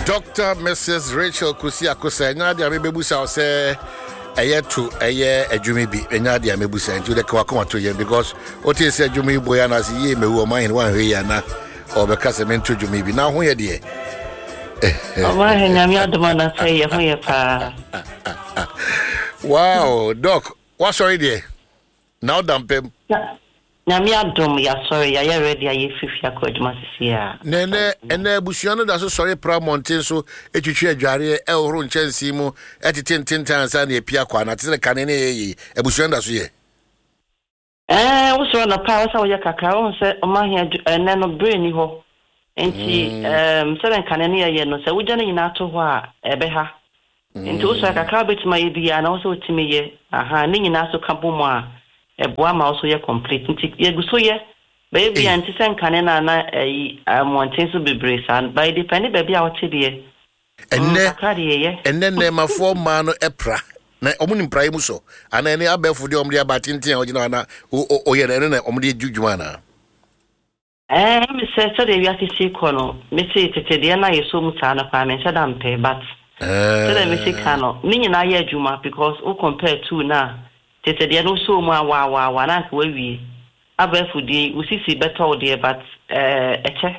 Dr. Mrs. Rachel Kusiakosa, Nadia Mebusa say a year to a year a Jimmy B. Nadia Mebusa into the Kawakoma to you because what is a Jimmy Boyanas ye me who mind 1 year now or because I meant to Jimmy B. Now, where dear? Wow, Doc, what's already now dump him? Namiadum, ya sorry, I already a fifia coachmas here. Nene, and Busiano does sorry, proud mountain so a teacher Jari, El Run Chensimo, at 10 times and a Piaqua, not a canene, a Busiana. Was on a power of your cacao, said, oh, my head, and then of brainy ho. And she, 7 canania, no, so we don't in out to wa, ebeha. Into so a cacabit my idea, and also to me, aha, ning also campuma. A boam also ye complete ye so ye baby anti sen kanena na mountains be brace and by depending baby out here and then my 4 man epra na omunim prime so and any abefu de omde abatintin ogina na o ye na omde jujumana me say so dey wi see kono me say tete de na ye so muta na pa me say dam pay but so dey me say kano me nyina ye adwuma because o compare to na tete de no so mu wa na ka we abefu de usisi better de but eche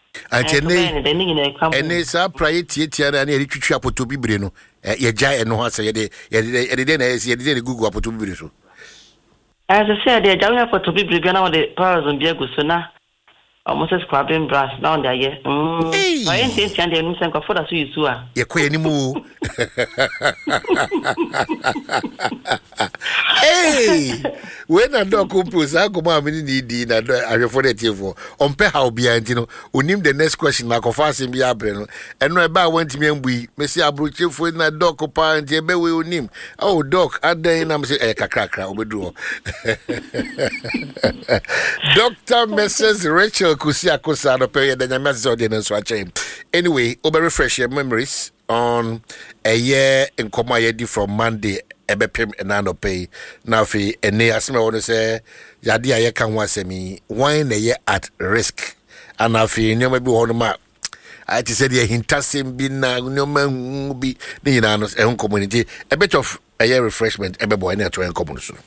ene sa priority tia na ye twitwa apoto bibire no ye gya eno ha se ye de na ye de Google apoto bibire so as I said the gya apoto bibire bia na de powers on bia go so na almost scrubbing brush down there yeah I ain't saying the new sense for that so you so ye ko enimu hey when I don't compose I go ma me ni na ahwefo de tiefo ompe how bia ntino onim the next question na kofa bia abre no eno e ba want me ambui me si abrochefo na doc pa nti e be we onim oh doc adan na me say kakrakra obedu Dr. Mrs. Rachel Kusiakosa no pay the nyamazi audience so ache anyway over refresh your memories on a year in Koma Yedi from Monday ebepem enano pay na fi ene aseme won say yade aye kan ho asemi wine na ye at risk and afi nyoma bi ho no ma I said the hintasem bi na nyoma bi ni nyina no e community a bit of a year refreshment ebebo na to en community so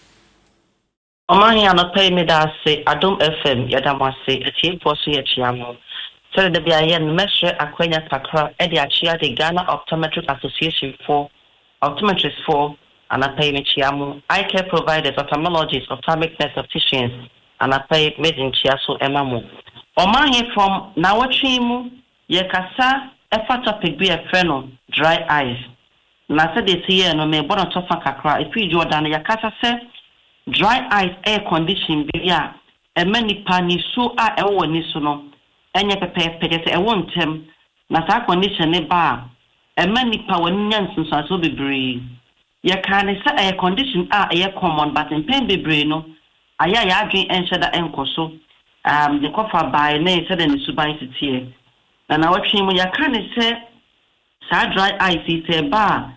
Omani ana pay me da say Adom FM yadama say etie poso ye chiamo so the bia ye mesre akwanya kakra e de achia the Ghana Optometric Association for optometrists for and I pay me chiamo eye care providers ophthalmologists ophthalmic nurse opticians and I pay made in chiaso emamu Omani from nawatwimu ye kasa e fa topic bi e freno dry eyes na say de tie no me bono tofa kakra e fi Jordan ya kasa say dry eyes air condition bia e many pani so a e wo ni so no enye pepe se e won tem na sa condition ne ba e many pa woni nyansun so bebre ye kan say air condition a e common but in pen bebre no aya ya adwen enche da enkoso the cover by na say the suban sitie na watwe mu ya kan say sa dry eyes ite ba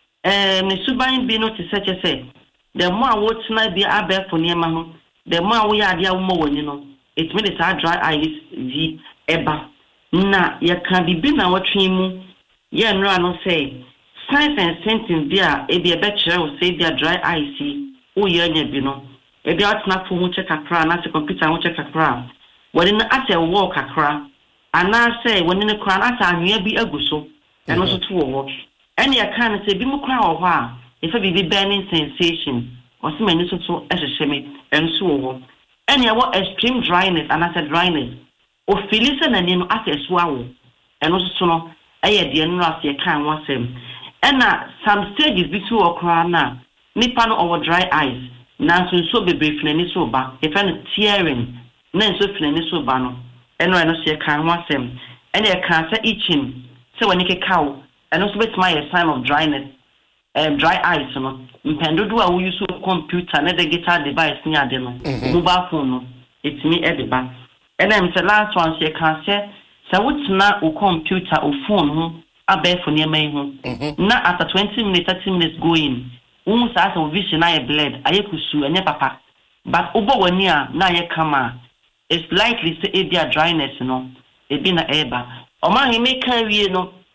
ne suban bi no te say the more what na be abẹ for niema ho the more we ade awo woni no it means that dry eyes di eba na ye kan bibi na watwe mu ye nra no say signs and symptoms bia e be kire o say bia dry eyes o ye nya bi no e bia atna fo ho check akra na se computer ho check akra woni na ase wo kakra ana say woni ne kra na asa anwea bi aguso e no so to wo ene ye kan say bi mu kra wo ho a if a be burning sensation or some many so ehheme enso wo any what extreme dryness and as a dryness or feelings and no as awo eno so no eye de no as ye kan wasem ena some stages bi so okra na nipa no over dry eyes na so bebre flani so ba if an tearing na so flani so ba no eno so ye kan wasem ene ye kan say itching so when you kaw eno so bet my sign of dryness dry eyes no mpendo do a we use computer na digital device ni ade no mobile phone no etimi ediba and then the last one say can say whatna o computer o phone ho abẹ for niema ho na after 20 minutes 30 minutes going won sa so vision na bled ayekusu enye papa but obo wani a na ye kama it's likely say e dia dryness no e bi na eba o ma he make wie no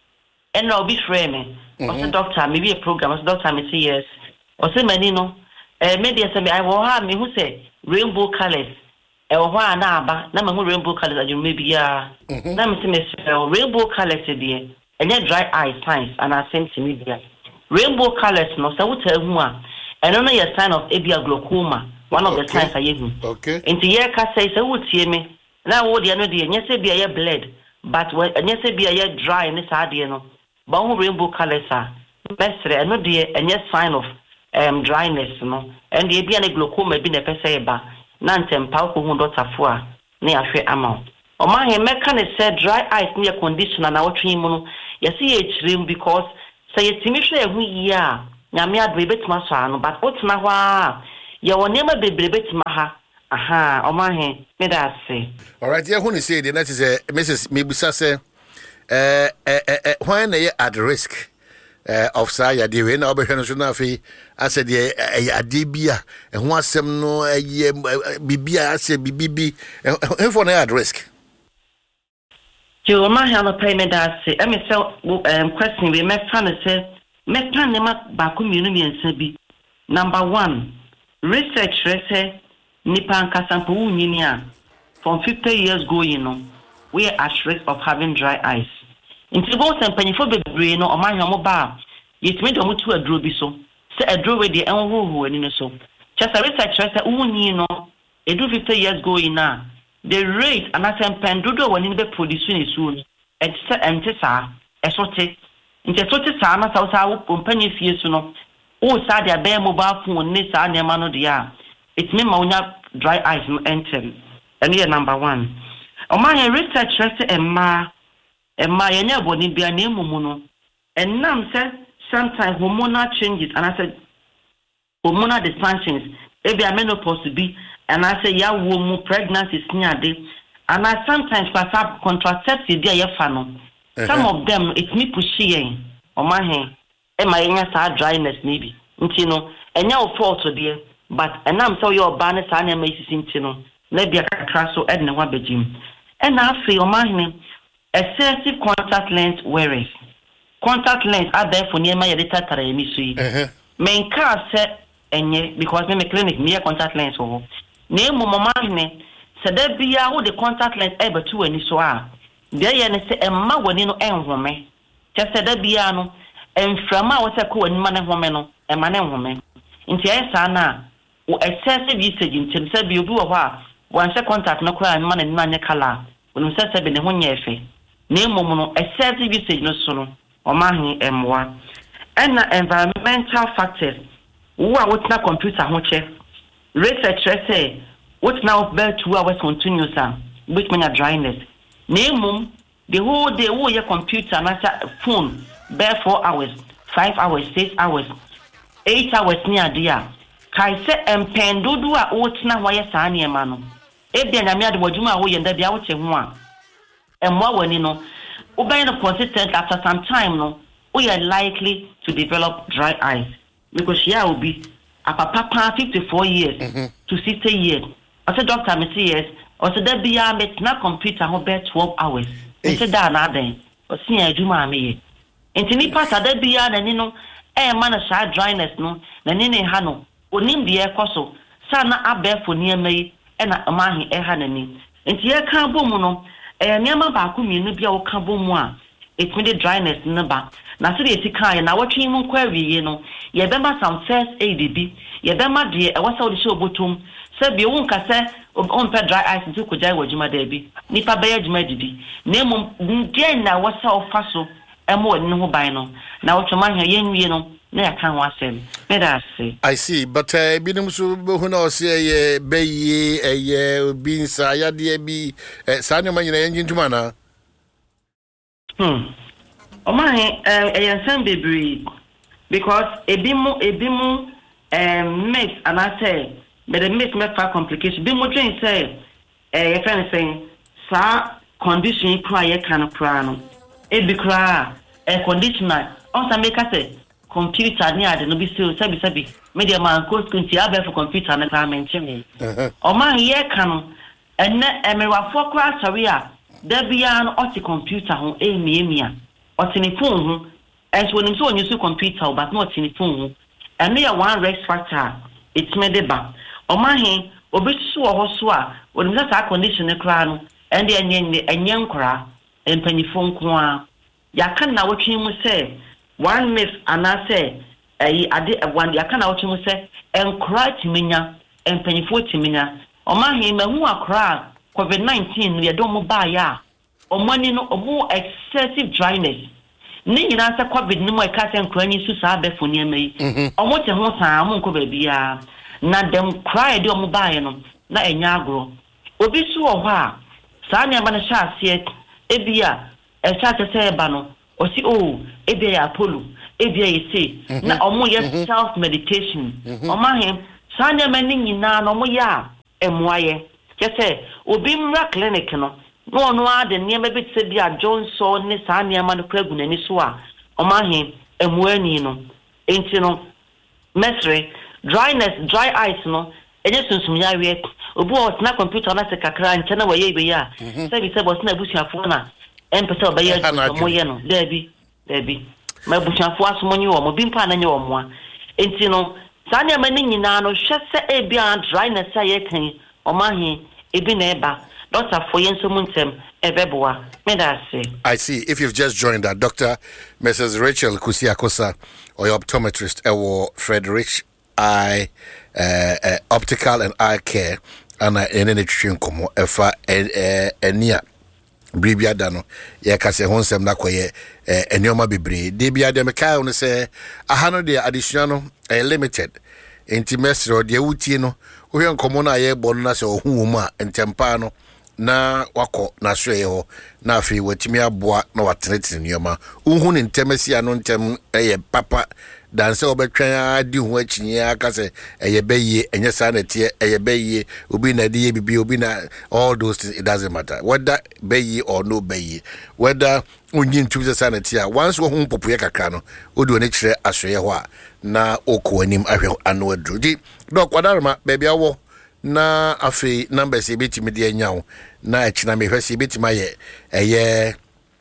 and I'll be framing. Also, doctor, maybe a program. Also, doctor, me say yes. Also, Manino, media say I will have me who say rainbow colors. Why na rainbow colors as you maybe na me rainbow colors dear and dry eye signs and I send to media rainbow colors no so what tell who and only a sign of abia glaucoma one of the signs I use okay into year ka say so what hear me now what the no dear yes be a bled but when yes be a dry and this idea no but rainbow colors are best no dear and yes sign of dryness no and the be a glaucoma be the person ba Nantem Pauko Hundotafua, near Fe Amount. O my mechanic said dry eyes near condition and our trim, yes, rim because say it's Timisha we ya, Yamia Bibet Masan, but what's Nawa? You will never be Bibet Maha. Aha, o my hand, may I say. All right, yeah, when you say that is a Mrs. Mibusase, when they are at risk. Of Saya, the way now, Benafi, I said, a debia, and one some no, a bibia, I said, BB, and for at risk. You might have a payment that say, I mean, so question we met fun says, met plan them up back community and Sebi. Number one, research say, Nipan Kasampu Ninia, from 50 years going, we are at risk of having dry eyes. Into both and penny for the brain or my mobile, yet made a to a droby so. Say a draw with the who and in so. Just a researcher said, a do 50 years going now. The rate and I send pendudo when in the producing soon. And Tessa, a sorted. Into a sorted sana, so our company fears to know. Oh, sad, a bare mobile phone, Nissa, and a man of the year. It's me, Mona, dry eyes, enter. And here, number one. Oh, my researcher said, and my never need be a name mono. And now said sometimes hormonal changes, and I said hormonal dysfunctions. Maybe a menopause to be, and I say ya woman pregnancy near day, and I sometimes pass up contraceptive dear funnel. Some of them it's me pushing on my hand, and my young dryness maybe. You know, and now fault to dear, but and I'm so your banner sign and maces in maybe a crasso and one bedroom. And I feel my name. Excessive contact lens wearers. Contact lens are there for near my editor emissi. Main car set and because me clinic near contact lens over. Name mama said there be all the contact lens ever to any so are. There you say a ma when you know and woman. Just said there be ano and from our circle and man and woman and man and woman. In Tiana or excessive usage in Timseb you do a while. Once a contact no cry man and man color. When you said in the one year. Name mono excessive usage no sono or mahi M1 and environmental factors. Who are what's not computer hoche? Research say what's now bear 2 hours continuous which mean a dryness. Name the whole day who your computer and phone bear 4 hours, 5 hours, 6 hours, 8 hours near dear. Kai say pen do what's now why a sani mano. Ebian Amia the Wajuma way and the Biawache one. And more when you know, obeying consistent after some time, no, we are likely to develop dry eyes because she will be a papa 54 years to 60 years. I said, Doctor, I see yes. I said, there be a met computer who bear 12 hours. I said, that another, or see, I do my and to me, Pastor, there be an you know, man a shy dryness, no, Nanini Hano, or Nim the air coso, Sana a bear for near me, and a mahi a hanani. And here can't boom. Never back whom you be our cabo moi. It's made dryness in the back. Now, so it's a kind, and our team query, you know. You remember some first ADB. You remember, dear, I was all the show bottom. Sir, you won't say, on pet dry eyes into Kujai was my baby. Nipa Bayaj Medidi. Name, dear, now was so facile, and more no bino. Now, to mind your young, you know. I can't watch him. Let us see. I see, but Binum who knows say bay a beans, I be Sanyo Man engine to mana. Oh, my, a son baby because a bimu mix, and I say, but a mix make for complication. Bimu train say, a friend saying, sir, condition cry kind of crown. It be cry a conditioner. Also, make us say. Computer near the no be still sabi media man course kunti abe for computer na ka mention o man ye kan enne emewa for class area there be an oti computer ho emi phone as when so use computer but not in phone and me one risk factor it's made the back omahin obi so ho a when that condition kra no and enyen kra empanifo nko a ya kan na wotwe mu say one miss ana say ade one ya kan na wotwe mu say enkra timinya empanifo timinya omahin mahu akra COVID-19 no ye do mo ba ya omani no omo excessive dryness ni nyina sa COVID ni mo e ka se nkra ni su sa be foni amai omo te ho sa mo nko ba bia na dem cry de omo ba ye no na enya agro obi su wo ha sa nya ba na sha ase ebia e sha te se ba no o si o ebia ya polu ebia yesi na omo ye self meditation omahem sa nya ma ni nyina no mo ya emwaye kese obi mra clinic no no ade niam be tse bia Johnson ne sa niam no kragu nani so a omahen emuani no enti no mesre dryness dry eyes no enye sunsum ya we obi o na computer na se kakra nche na waye be ya se bi se boss na busuafo na empese obaye mo ye no debi ma busuafo asomonyi wo mo bi mpa na nye wo mo a enti no sa niam ni nyina no hwe se e bia dryness aye kan omahen ebi na eba Doctor Foyenso Muntem Ebeboa. I see. If you've just joined that, Dr. Mrs. Rachel Kusi-Akosa, or your optometrist, or Frederick Eye Optical and Eye Care, and any nutrition como efa enia bribia dano ye kase honsem na koye enioma bebre de bia de meka on say ahano de additional limited intimate or de wutie no wo hwe nkomo na ye bonu na se ohu mu a ntempa no na wako na hwe ho na afi watimi aboa na watenetene nioma uhu ne ntemasi ano ntem eye papa dan se obetwan adi hu achinye aka se eye beye enye sa na tie eye beye obi na die bibi obi na all those things, it doesn't matter whether beye or no beye whether unyin tuze sa na tie once wo hu popo ye kakra no odi oni kire ahwe ho a na okwanim ahwe anu adru di dok wadarma baby awo na afi numbers ebetimi de anyawo na achina me hwese ebetimi ye eye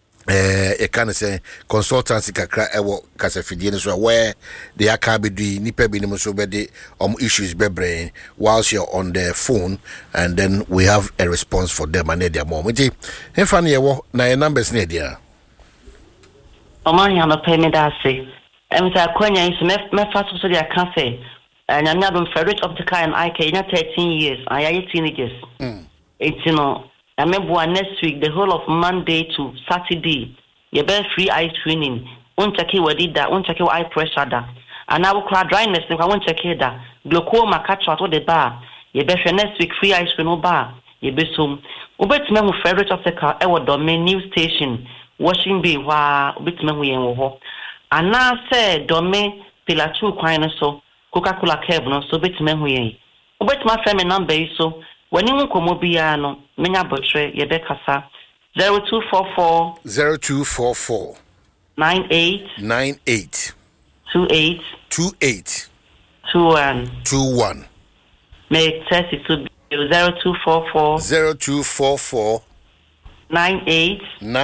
e can say consultancy kakra ewo kasafidie no so where they are kabidi nipa bi no so be the issues be brain whilst you're on the phone and then we have a response for them and their mom nti hefa na yewo na your numbers na dia omanya no payment ase emta kwanya is me fa so dia can say nyanya do Frederick Optical and Eye Care 13 years I 18 years it's I remember next week, the whole of Monday to Saturday, you bear free eye screening. Won't check it what did that, won't check your eye pressure that. And I will cry dryness, I won't check it that. Glaucoma catch out of the bar. You bear next week free eye screening bar. You be soon. Ubet me with Frederick Optical, our domain news station, washing be wa ubet me we en and now say domain pillar 2 quine so Coca-Cola curve no so bit me we. Ubet my family number so. When you come obiano, menya botre ye be kasa 0244 98 28 21 make test it to 0244 98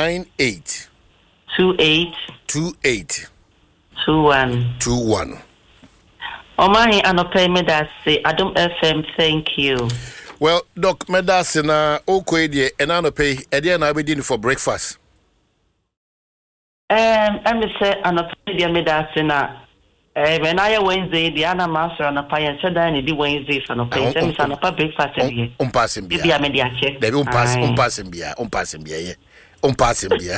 28 21 Omani anope me that say Adom FM thank you. Well, Doc, medasina okwe die enano pay ede na abedin for breakfast. I'm say anope die medasina when I Wednesday the ana master na pa yen said na di Wednesday so no pay say na pa breakfast e. Passing bia. Bia me dia che. Dey passing bia ye. Bia.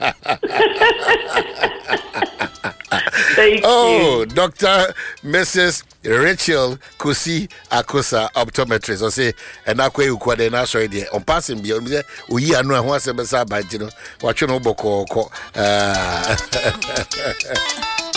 Oh, Dr. Mrs. Rachel Kusi-Akosa, optometrist. I say, and I quay ukwa de na show there. On passing bia, uyi anu ahwa se besa ba jino. Wacho no boko.